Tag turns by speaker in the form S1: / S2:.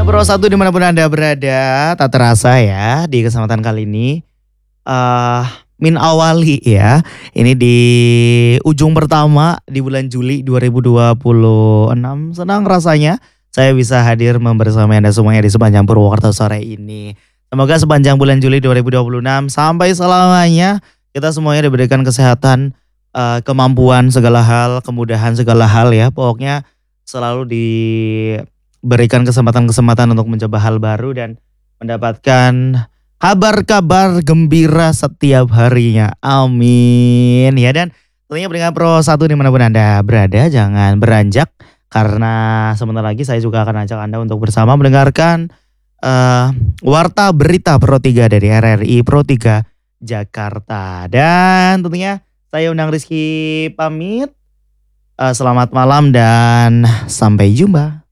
S1: Pro 1 dimanapun Anda berada, tak terasa ya di kesempatan kali ini. eh Min awali ya, ini di ujung pertama di bulan Juli 2026. Senang rasanya saya bisa hadir membersamai Anda semuanya di sepanjang Purwokerto sore ini. Semoga sepanjang bulan Juli 2026 sampai selamanya kita semuanya diberikan kesehatan, kemampuan segala hal, kemudahan segala hal ya. Pokoknya selalu diberikan kesempatan-kesempatan untuk mencoba hal baru dan mendapatkan kabar-kabar gembira setiap harinya. Amin. Ya, dan tentunya Pendengar Pro 1 dimanapun Anda berada, jangan beranjak. Karena sebentar lagi saya juga akan ajak Anda untuk bersama mendengarkan eh, Warta Berita Pro 3 dari RRI Pro 3 Jakarta. Dan tentunya saya undang Rizky pamit. Selamat malam dan sampai jumpa.